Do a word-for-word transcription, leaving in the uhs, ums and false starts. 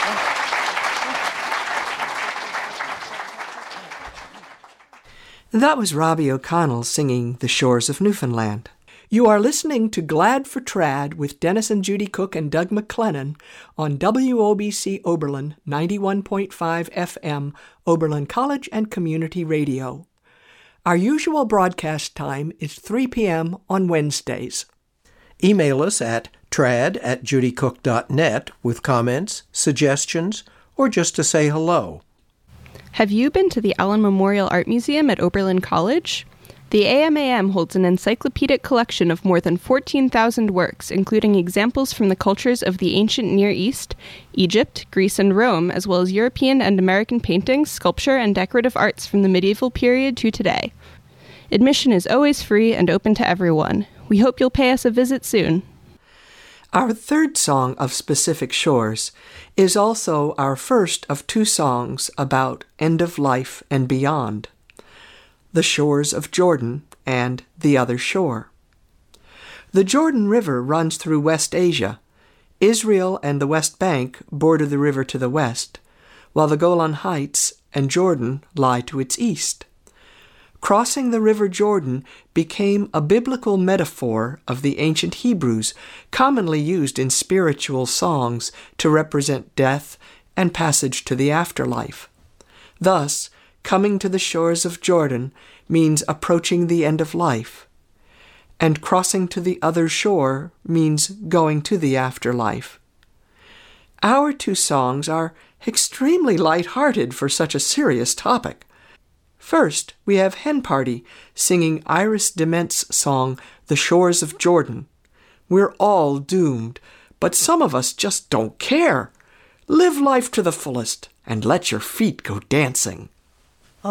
That was Robbie O'Connell singing The Shores of Newfoundland. You are listening to Glad for Trad with Dennis and Judy Cook and Doug McLennan on W O B C Oberlin ninety-one point five F M, Oberlin College and Community Radio. Our usual broadcast time is three p.m. on Wednesdays. Email us at trad at judycook dot net with comments, suggestions, or just to say hello. Have you been to the Allen Memorial Art Museum at Oberlin College? The A M A M holds an encyclopedic collection of more than fourteen thousand works, including examples from the cultures of the ancient Near East, Egypt, Greece, and Rome, as well as European and American paintings, sculpture, and decorative arts from the medieval period to today. Admission is always free and open to everyone. We hope you'll pay us a visit soon. Our third song of Specific Shores is also our first of two songs about end of life and beyond. The Shores of Jordan and The Other Shore. The Jordan River runs through West Asia. Israel and the West Bank border the river to the west, while the Golan Heights and Jordan lie to its east. Crossing the River Jordan became a biblical metaphor of the ancient Hebrews, commonly used in spiritual songs to represent death and passage to the afterlife. Thus, coming to the shores of Jordan means approaching the end of life, and crossing to the other shore means going to the afterlife. Our two songs are extremely light-hearted for such a serious topic. First, we have Hen Party singing Iris Dement's song, The Shores of Jordan. We're all doomed, but some of us just don't care. Live life to the fullest and let your feet go dancing.